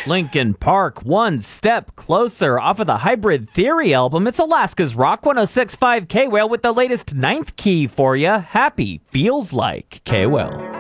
Linkin Park, One Step Closer, off of the Hybrid Theory album. It's Alaska's Rock 106.5 K-Whale with the latest ninth key for you. Happy feels like K-Whale.